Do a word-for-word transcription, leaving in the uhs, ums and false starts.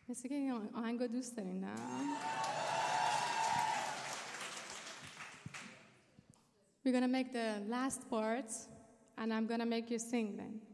مثل که این آهنگو دوست دارین نه؟ We're gonna make the last parts and I'm gonna make you sing them.